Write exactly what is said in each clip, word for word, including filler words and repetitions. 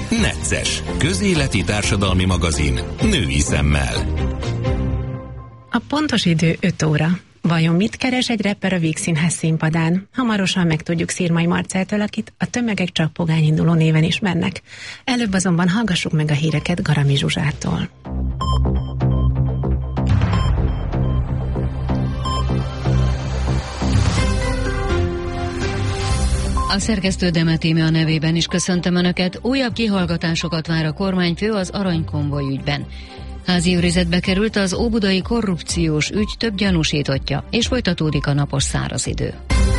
Necces, közéleti társadalmi magazin női szemmel. A pontos idő öt óra. Vajon mit keres egy rapper a Vígszínház színpadán? Hamarosan megtudjuk Szirmai Marcelltől, akit a tömegek csak pogányinduló néven ismernek. Előbb azonban hallgassuk meg a híreket Garami Zsuzsától. A szerkesztő Demet Íme a nevében is köszöntöm Önöket. Újabb kihallgatásokat vár a kormányfő az aranykonvoj ügyben. Házi őrizetbe került az óbudai korrupciós ügy több gyanúsítottja, és folytatódik a napos száraz idő.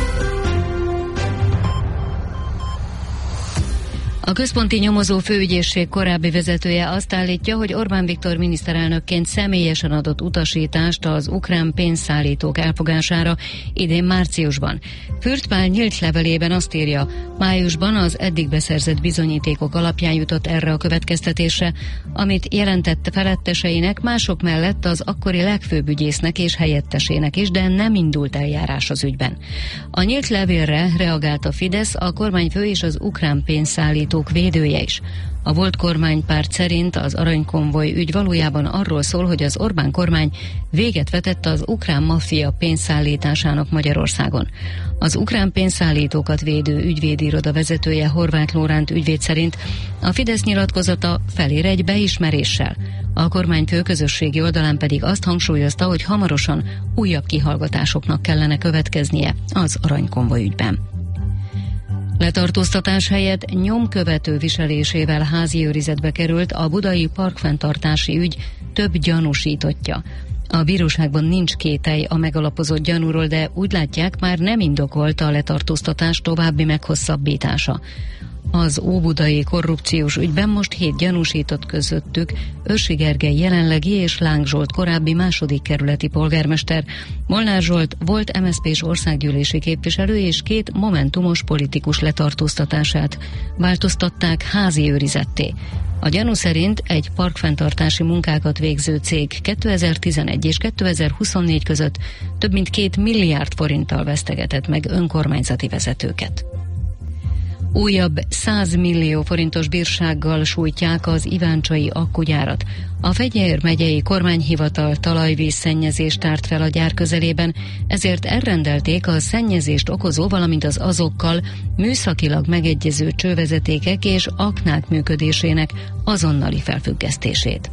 A központi nyomozó főügyészség korábbi vezetője azt állítja, hogy Orbán Viktor miniszterelnökként személyesen adott utasítást az ukrán pénzszállítók elfogására idén márciusban. Fürth Pál nyílt levelében azt írja, májusban az eddig beszerzett bizonyítékok alapján jutott erre a következtetésre, amit jelentett feletteseinek, mások mellett az akkori legfőbb ügyésznek és helyettesének is, de nem indult eljárás az ügyben. A nyílt levélre reagált a Fidesz, a kormányfő és az ukrán pénzszállítók védője is. A volt kormánypárt szerint az aranykonvoj ügy valójában arról szól, hogy az Orbán kormány véget vetett az ukrán maffia pénzszállításának Magyarországon. Az ukrán pénzszállítókat védő ügyvédiroda vezetője Horváth Lóránt ügyvéd szerint a Fidesz nyilatkozata felér egy beismeréssel. A kormányfő közösségi oldalán pedig azt hangsúlyozta, hogy hamarosan újabb kihallgatásoknak kellene következnie az aranykonvoj ügyben. Letartóztatás helyett nyomkövető viselésével házi őrizetbe került a budai parkfenntartási ügy több gyanúsítottja. A bíróságban nincs kételj a megalapozott gyanúról, de úgy látják, már nem indokolta a letartóztatás további meghosszabbítása. Az óbudai korrupciós ügyben most hét gyanúsított, közöttük Őrsi Gergely jelenlegi és Láng Zsolt korábbi második kerületi polgármester, Molnár Zsolt volt em es zé pés országgyűlési képviselő és két momentumos politikus letartóztatását változtatták házi őrizetté. A gyanú szerint egy parkfenntartási munkákat végző cég kétezer-tizenegy és kétezer-huszonnégy között több mint két milliárd forinttal vesztegetett meg önkormányzati vezetőket. Újabb száz millió forintos bírsággal sújtják az iváncsai akkugyárat. A Fejér megyei kormányhivatal talajvízszennyezést tárt fel a gyár közelében, ezért elrendelték a szennyezést okozó, valamint az azokkal műszakilag megegyező csővezetékek és aknák működésének azonnali felfüggesztését.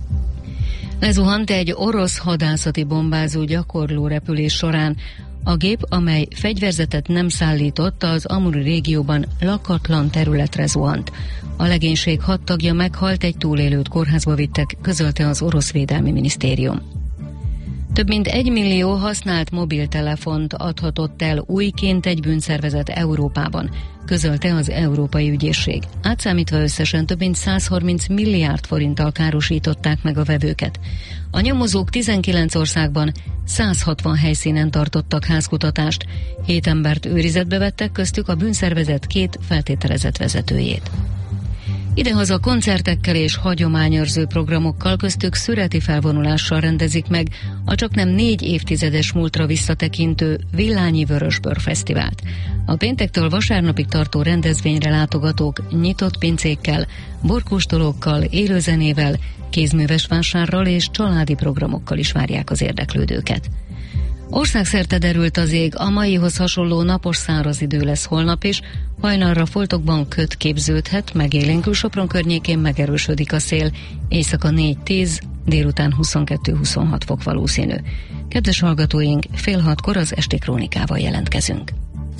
Lezuhant egy orosz hadászati bombázó gyakorló repülés során. A gép, amely fegyverzetet nem szállított, az Amuri régióban lakatlan területre zuhant. A legénység hat tagja meghalt, egy túlélőt kórházba vittek, közölte az orosz védelmi minisztérium. Több mint egy millió használt mobiltelefont adhatott el újként egy bűnszervezet Európában, közölte az Európai Ügyészség. Átszámítva összesen több mint száz harminc milliárd forinttal károsították meg a vevőket. A nyomozók tizenkilenc országban száz hatvan helyszínen tartottak házkutatást, hét embert őrizetbe vettek, köztük a bűnszervezet két feltételezett vezetőjét. Idehaza koncertekkel és hagyományőrző programokkal, köztük szüreti felvonulással rendezik meg a csaknem négy évtizedes múltra visszatekintő Villányi Vörösbőr Fesztivált. A péntektől vasárnapig tartó rendezvényre látogatók nyitott pincékkel, borkóstolókkal, élőzenével, kézműves vásárral és családi programokkal is várják az érdeklődőket. Országszerte derült az ég, a maihoz hasonló napos száraz idő lesz holnap is, hajnalra foltokban köd képződhet, megélénkül Sopron környékén megerősödik a szél, éjszaka négy-tíz, délután huszonkettő-huszonhat fok valószínű. Kedves hallgatóink, fél hatkor az Esti Krónikával jelentkezünk.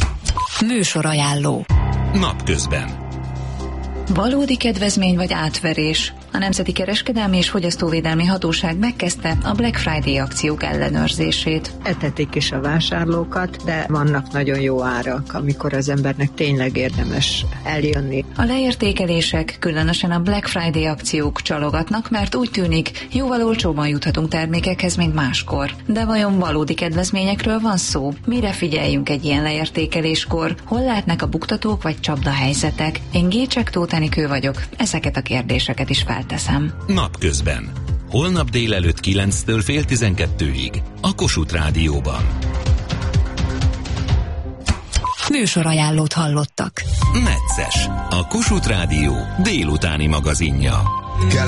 Műsorajánló. Napközben. Valódi kedvezmény vagy átverés? A Nemzeti Kereskedelmi és Fogyasztóvédelmi Hatóság megkezdte a Black Friday akciók ellenőrzését. Etetik is a vásárlókat, de vannak nagyon jó árak, amikor az embernek tényleg érdemes eljönni. A leértékelések, különösen a Black Friday akciók csalogatnak, mert úgy tűnik, jóval olcsóban juthatunk termékekhez, mint máskor. De vajon valódi kedvezményekről van szó? Mire figyeljünk egy ilyen leértékeléskor? Hol lehetnek a buktatók vagy csapdahelyzetek? Én Gécsek Tóth Enikő vagyok, ezeket a kérdéseket is felteszem. Napközben. Holnap délelőtt kilenctől fél tizenkettőig a Kossuth Rádióban. Műsorajánlót hallottak. Necces, a Kossuth Rádió délutáni magazinja.